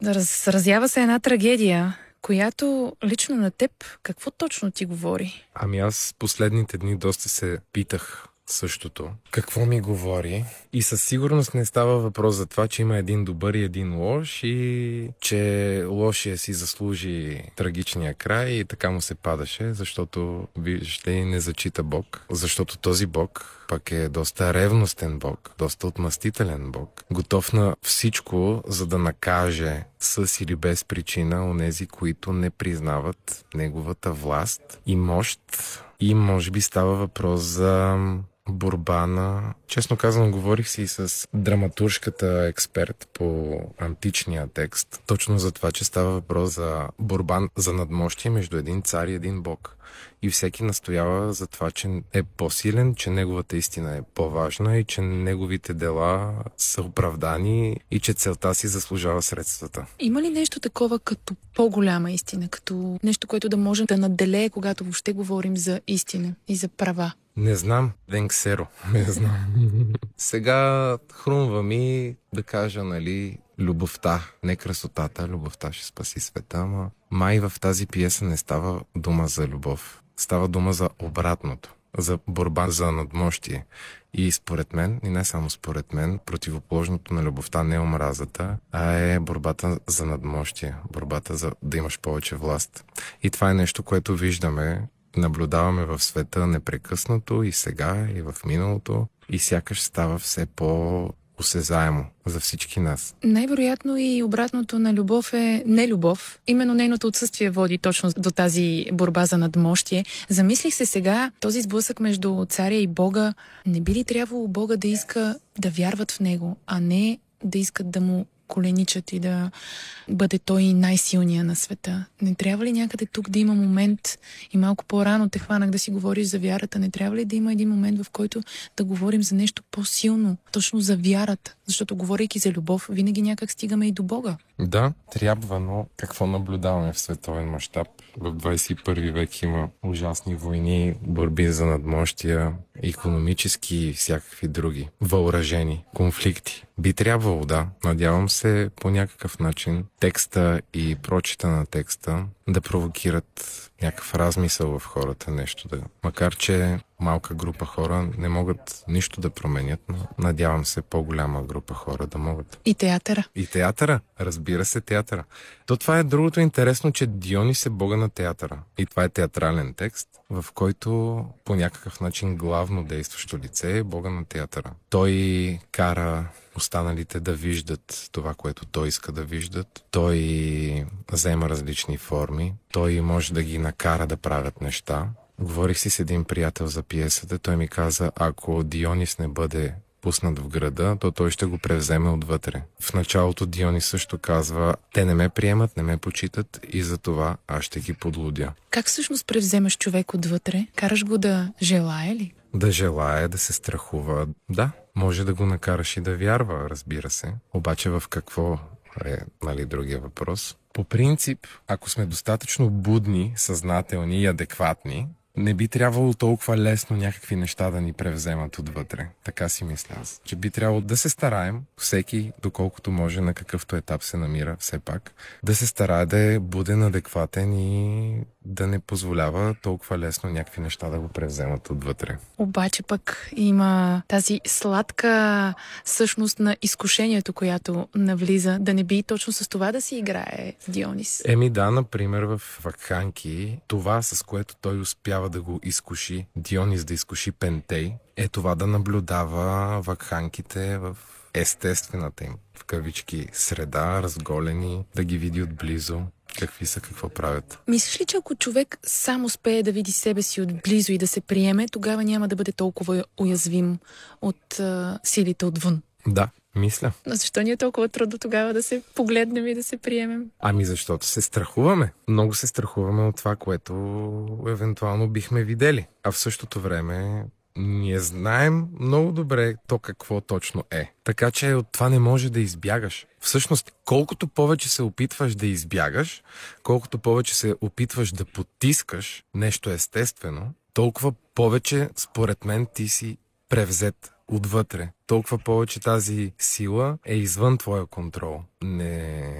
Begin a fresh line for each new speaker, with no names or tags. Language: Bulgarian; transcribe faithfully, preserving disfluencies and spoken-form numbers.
Разразява се една трагедия, която лично на теб какво точно ти говори?
Ами аз последните дни доста се питах същото. Какво ми говори? И със сигурност не става въпрос за това, че има един добър и един лош и че лошия си заслужи трагичния край и така му се падаше, защото, виждаш ли, не зачита Бог. Защото този Бог пък е доста ревностен Бог, доста отмъстителен Бог. Готов на всичко, за да накаже с или без причина онези, които не признават неговата власт и мощ. И може би става въпрос за борба на... Честно казано, говорих си и с драматуршката експерт по античния текст. Точно за това, че става въпрос за борба за надмощие между един цар и един бог. И всеки настоява за това, че е по-силен, че неговата истина е по-важна и че неговите дела са оправдани и че целта си заслужава средствата.
Има ли нещо такова като по-голяма истина, като нещо, което да може да наделее, когато въобще говорим за истина и за права?
Не знам. Венксеро. Не знам. Сега хрумва ми да кажа, нали, любовта, не красотата. Любовта ще спаси света, ама май в тази пиеса не става дума за любов. Става дума за обратното. За борба за надмощие. И според мен, и не само според мен, противоположното на любовта не е омразата, а е борбата за надмощие. Борбата за да имаш повече власт. И това е нещо, което виждаме, наблюдаваме в света непрекъснато и сега, и в миналото, и сякаш става все по-осезаемо за всички нас.
Най-вероятно и обратното на любов е нелюбов. Именно нейното отсъствие води точно до тази борба за надмощие. Замислих се сега, този сблъсък между царя и Бога, не би ли трябвало Бога да иска да вярват в него, а не да искат да му коленичат и да бъде той най-силния на света? Не трябва ли някъде тук да има момент, и малко по-рано те хванах да си говориш за вярата, не трябва ли да има един момент, в който да говорим за нещо по-силно, точно за вярата? Защото говорейки за любов, винаги някак стигаме и до Бога.
Да, трябва, но какво наблюдаваме в световен мащаб? В двадесет и първи век има ужасни войни, борби за надмощия, икономически и всякакви други, въоръжени конфликти. Би трябвало, да. Надявам се по някакъв начин текста и прочита на текста да провокират някакъв размисъл в хората, нещо да... Макар че малка група хора не могат нищо да променят, но надявам се по-голяма група хора да могат.
И театъра.
И театъра. Разбира се, театъра. То това е другото интересно, че Дионис е бога на театъра. И това е театрален текст, в който по някакъв начин главно действащо лице е бога на театъра. Той кара останалите да виждат това, което той иска да виждат. Той взема различни форми. Той може да ги накара да правят неща. Говорих си с един приятел за пиесата. Той ми каза, ако Дионис не бъде пуснат в града, то той ще го превземе отвътре. В началото Дионис също казва, те не ме приемат, не ме почитат и за това аз ще ги подлудя.
Как всъщност превземаш човек отвътре? Караш го да желае ли?
Да желае, да се страхува. Да, може да го накараш и да вярва, разбира се. Обаче в какво е, нали, другия въпрос? По принцип, ако сме достатъчно будни, съзнателни и адекватни, не би трябвало толкова лесно някакви неща да ни превземат отвътре. Така си мисля аз. Че би трябвало да се стараем, всеки, доколкото може, на какъвто етап се намира, все пак, да се старае да е буден, адекватен и да не позволява толкова лесно някакви неща да го превземат отвътре.
Обаче пък има тази сладка същност на изкушението, която навлиза, да не би точно с това да си играе Дионис.
Еми да, например в Вакханки, това с което той успява да го изкуши, Дионис да изкуши Пентей, е това да наблюдава вакханките в естествената им, в кавички, среда, разголени, да ги види отблизо. Какви са, какво правят.
Мислиш ли, че ако човек сам успее да види себе си отблизо и да се приеме, тогава няма да бъде толкова уязвим от а, силите отвън?
Да, мисля.
Но защо ни е толкова трудно тогава да се погледнем и да се приемем?
Ами защото се страхуваме. Много се страхуваме от това, което евентуално бихме видели. А в същото време ние знаем много добре то какво точно е. Така че от това не може да избягаш. Всъщност, колкото повече се опитваш да избягаш, колкото повече се опитваш да потискаш нещо естествено, толкова повече, според мен, ти си превзет отвътре. Толкова повече тази сила е извън твоя контрол. Не...